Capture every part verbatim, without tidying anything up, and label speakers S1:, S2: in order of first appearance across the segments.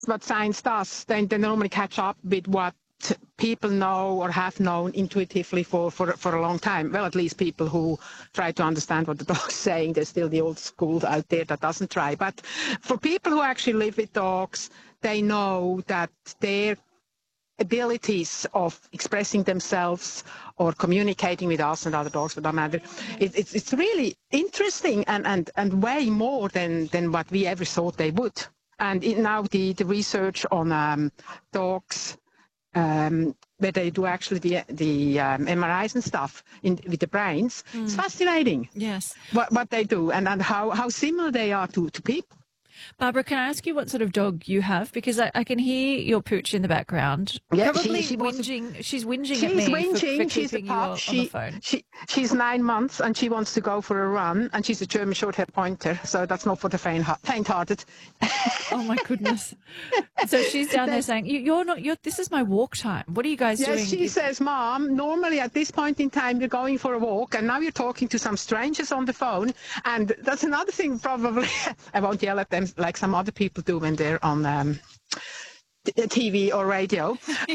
S1: what science does, then they normally catch up with what people know or have known intuitively for, for, for a long time. Well, at least people who try to understand what the dog's saying. There's still the old school out there that doesn't try. But for people who actually live with dogs, they know that their abilities of expressing themselves or communicating with us and other dogs for that matter, it, it's, it's really interesting and, and, and way more than, than what we ever thought they would. And it, now the, the research on um, dogs, um, where they do actually the, the um, M R Is and stuff in, with the brains, mm. it's fascinating.
S2: Yes.
S1: What, what they do and, and how, how similar they are to, to people.
S2: Barbara, can I ask you what sort of dog you have? Because I, I can hear your pooch in the background.
S1: Yeah,
S2: Probably
S1: she, she
S2: whinging. A, she's whinging
S1: she's
S2: at me
S1: whinging.
S2: for, for
S1: she's
S2: keeping
S1: a pup.
S2: you
S1: She,
S2: on the phone.
S1: She, she's nine months and she wants to go for a run. And she's a German Shorthair Pointer, so that's not for the faint-hearted.
S2: Oh my goodness! So she's down there saying, you, "You're not. You're. This is my walk time. What are you guys
S1: yes,
S2: doing?"
S1: Yes, she says, "Mom, normally at this point in time you're going for a walk, and now you're talking to some strangers on the phone." And that's another thing. Probably, I won't yell at them like some other people do when they're on um, T V or radio.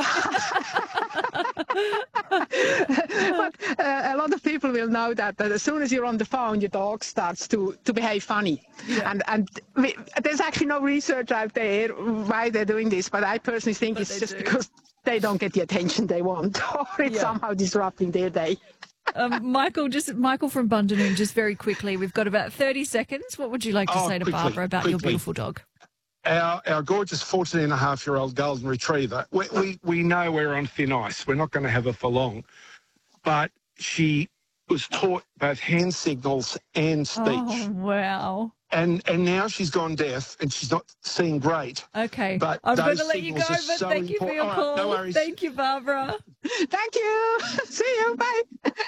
S1: But uh, a lot of people will know that, that as soon as you're on the phone, your dog starts to, to behave funny. Yeah. And, and we, there's actually no research out there why they're doing this, but I personally think but it's just do. because they don't get the attention they want, or it's yeah. somehow disrupting their day.
S2: um, Michael, just Michael from Bundanoon, just very quickly, we've got about thirty seconds. What would you like to oh, say to
S3: quickly,
S2: Barbara about
S3: quickly.
S2: your beautiful dog?
S3: Our, our gorgeous fourteen and a half year old Golden Retriever, we, we, we know we're on thin ice. We're not going to have her for long. But she was taught both hand signals and speech.
S2: Oh, wow.
S3: And and now she's gone deaf and she's not seeing great.
S2: Okay.
S3: But
S2: I'm going to let you go, but
S3: so
S2: thank you for your
S3: important.
S2: call.
S3: Right, no worries.
S2: Thank you, Barbara.
S1: Thank you. See you. Bye.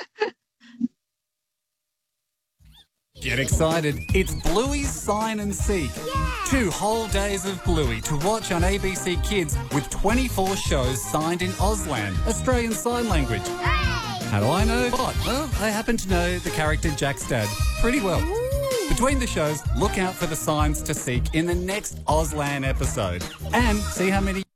S4: Get excited. It's Bluey's Sign and Seek.
S5: Yeah.
S4: Two whole days of Bluey to watch on A B C Kids with twenty-four shows signed in Auslan, Australian Sign Language.
S5: Hey.
S4: How do I know what? Well, I happen to know the character Jack's dad pretty well.
S5: Ooh.
S4: Between the shows, look out for the signs to seek in the next Auslan episode. And see how many...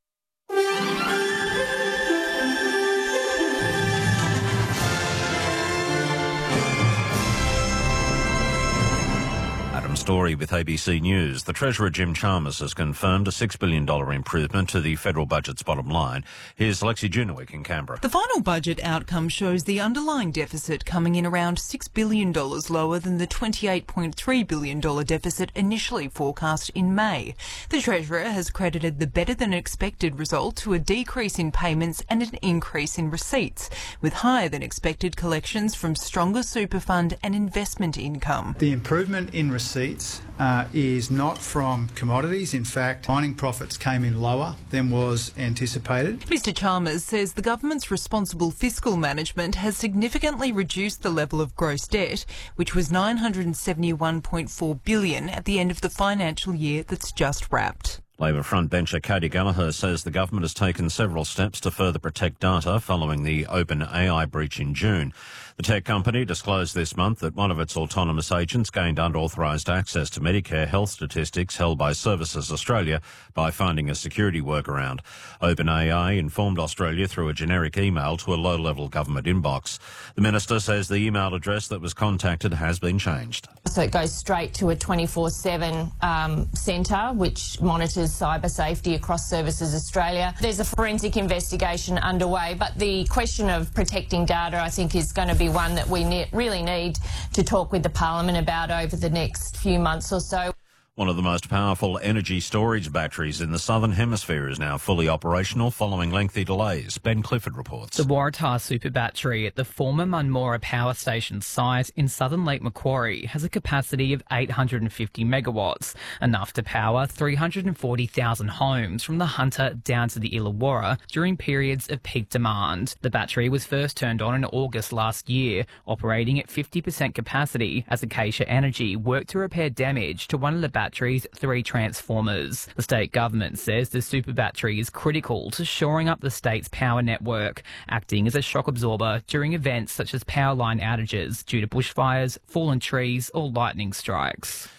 S6: Story with A B C News. The Treasurer Jim Chalmers has confirmed a six billion dollars improvement to the federal budget's bottom line. Here's Lexi Junowick in Canberra.
S7: The final budget outcome shows the underlying deficit coming in around six billion dollars lower than the twenty-eight point three billion dollars deficit initially forecast in May. The Treasurer has credited the better-than-expected result to a decrease in payments and an increase in receipts, with higher-than-expected collections from stronger super fund and investment income.
S8: The improvement in receipts Uh, is not from commodities. In fact, mining profits came in lower than was anticipated.
S7: Mister Chalmers says the government's responsible fiscal management has significantly reduced the level of gross debt, which was nine hundred seventy-one point four billion dollars at the end of the financial year that's just wrapped.
S6: Labor frontbencher Katie Gallagher says the government has taken several steps to further protect data following the OpenAI breach in June. The tech company disclosed this month that one of its autonomous agents gained unauthorised access to Medicare health statistics held by Services Australia by finding a security workaround. OpenAI informed Australia through a generic email to a low-level government inbox. The minister says the email address that was contacted has been changed.
S9: So it goes straight to a twenty-four seven um, centre which monitors cyber safety across Services Australia. There's a forensic investigation underway, but the question of protecting data, I think, is going to be one that we ne- really need to talk with the Parliament about over the next few months or so.
S6: One of the most powerful energy storage batteries in the Southern Hemisphere is now fully operational following lengthy delays. Ben Clifford reports.
S10: The Waratah Super Battery at the former Munmora Power Station site in southern Lake Macquarie has a capacity of eight hundred fifty megawatts, enough to power three hundred forty thousand homes from the Hunter down to the Illawarra during periods of peak demand. The battery was first turned on in August last year, operating at fifty percent capacity as Acacia Energy worked to repair damage to one of the battery's three transformers. The state government says the super battery is critical to shoring up the state's power network, acting as a shock absorber during events such as power line outages due to bushfires, fallen trees or lightning strikes.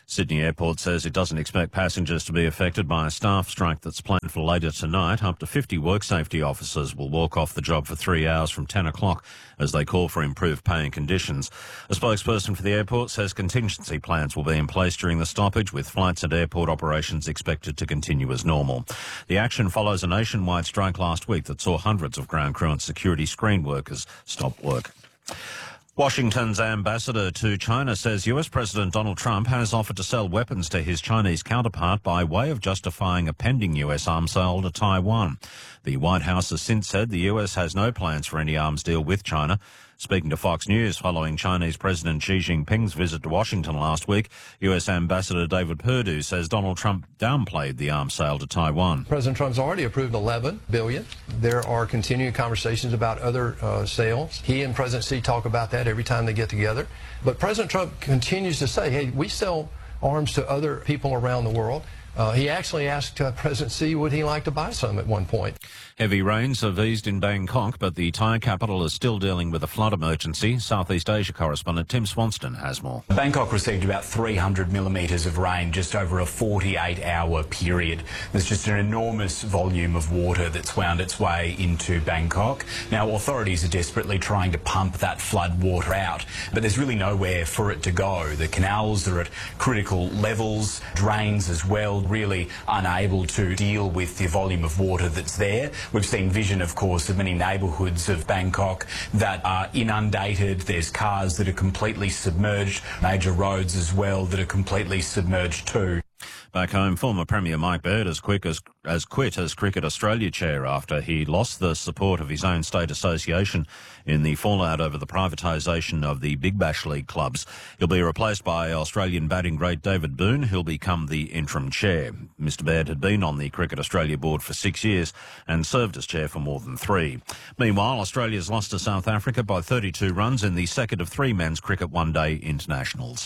S6: Sydney Airport says it doesn't expect passengers to be affected by a staff strike that's planned for later tonight. Up to fifty work safety officers will walk off the job for three hours from ten o'clock as they call for improved pay and conditions. A spokesperson for the airport says contingency plans will be in place during the stoppage, with flights and airport operations expected to continue as normal. The action follows a nationwide strike last week that saw hundreds of ground crew and security screen workers stop work. Washington's ambassador to China says U S President Donald Trump has offered to sell weapons to his Chinese counterpart by way of justifying a pending U S arms sale to Taiwan. The White House has since said the U S has no plans for any arms deal with China. Speaking to Fox News following Chinese President Xi Jinping's visit to Washington last week, U S Ambassador David Perdue says Donald Trump downplayed the arms sale to Taiwan.
S5: President Trump's already approved eleven billion dollars. There are continuing conversations about other uh, sales. He and President Xi talk about that every time they get together. But President Trump continues to say, hey, we sell arms to other people around the world. Uh, he actually asked uh, President Xi would he like to buy some at one point.
S6: Heavy rains have eased in Bangkok, but the Thai capital is still dealing with a flood emergency. Southeast Asia correspondent Tim Swanston has more.
S11: Bangkok received about three hundred millimetres of rain just over a forty-eight hour period. There's just an enormous volume of water that's wound its way into Bangkok. Now, authorities are desperately trying to pump that flood water out, but there's really nowhere for it to go. The canals are at critical levels, drains as well, really unable to deal with the volume of water that's there. We've seen vision, of course, of many neighbourhoods of Bangkok that are inundated. There's cars that are completely submerged, major roads as well that are completely submerged too.
S6: Back home, former Premier Mike Baird has, quick as, as quit as Cricket Australia chair after he lost the support of his own state association in the fallout over the privatisation of the Big Bash League clubs. He'll be replaced by Australian batting great David Boone, who'll become the interim chair. Mister Baird had been on the Cricket Australia board for six years and served as chair for more than three. Meanwhile, Australia's lost to South Africa by thirty-two runs in the second of three men's cricket one-day internationals.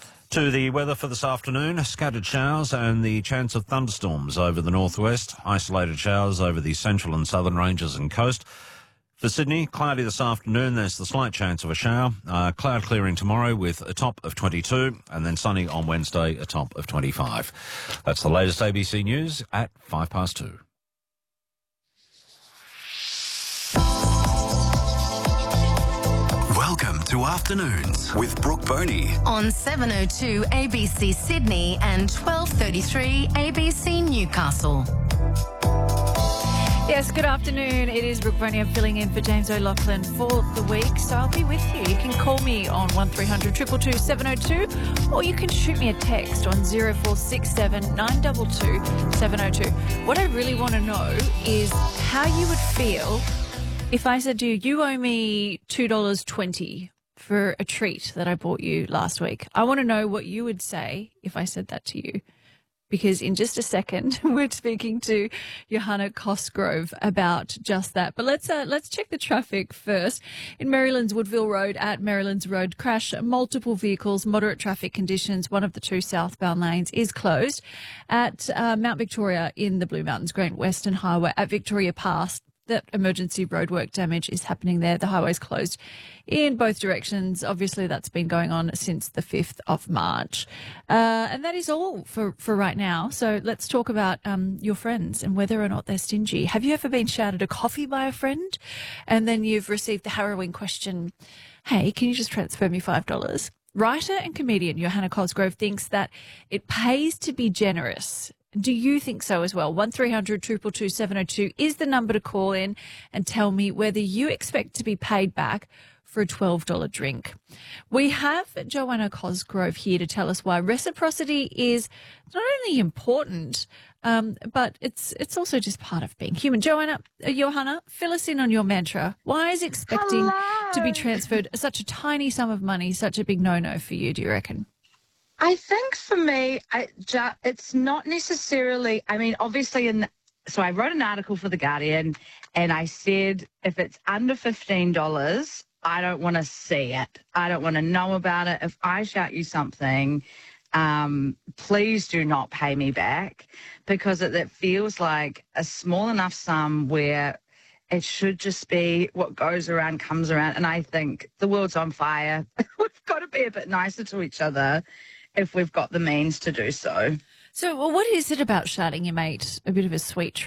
S6: To the weather for this afternoon, scattered showers and the chance of thunderstorms over the northwest, isolated showers over the central and southern ranges and coast. For Sydney, cloudy this afternoon, there's the slight chance of a shower. Uh, cloud clearing tomorrow with a top of twenty-two, and then sunny on Wednesday, a top of twenty-five. That's the latest A B C News at five past two.
S12: Welcome to Afternoons with Brooke Boney
S13: on seven oh two A B C Sydney and twelve thirty-three A B C Newcastle.
S2: Yes, good afternoon. It is Brooke Boney. I'm filling in for James O'Loughlin for the week, so I'll be with you. You can call me on one three hundred two two two seven oh two, or you can shoot me a text on zero four six seven nine two two seven oh two. What I really want to know is how you would feel if I said to you, you owe me two dollars twenty for a treat that I bought you last week. I want to know what you would say if I said that to you. Because in just a second, we're speaking to Johanna Cosgrove about just that. But let's uh, let's check the traffic first. In Maryland's Woodville Road, at Maryland's Road, crash, multiple vehicles, moderate traffic conditions. One of the two southbound lanes is closed. At uh, Mount Victoria in the Blue Mountains Great Western Highway, at Victoria Pass, that emergency roadwork damage is happening there. The highway's closed in both directions. Obviously, that's been going on since the fifth of March. Uh, and that is all for, for right now. So let's talk about um, your friends and whether or not they're stingy. Have you ever been shouted a coffee by a friend and then you've received the harrowing question, hey, can you just transfer me five dollars? Writer and comedian Johanna Cosgrove thinks that it pays to be generous. Do you think so as well? one three hundred two two two seven oh two is the number to call in and tell me whether you expect to be paid back for a twelve dollars drink. We have Johanna Cosgrove here to tell us why reciprocity is not only important, um, but it's it's also just part of being human. Johanna, uh, Johanna, fill us in on your mantra. Why is expecting
S14: Hello.
S2: to be transferred such a tiny sum of money such a big no-no for you, do you reckon?
S14: I think for me, I, ju- it's not necessarily, I mean, obviously, in so I wrote an article for The Guardian and I said, if it's under fifteen dollars, I don't want to see it. I don't want to know about it. If I shout you something, um, please do not pay me back, because it, it feels like a small enough sum where it should just be what goes around comes around. And I think the world's on fire. We've got to be a bit nicer to each other. if we've got the means to do so.
S2: So well, what is it about shouting your mate a bit of a sweet treat?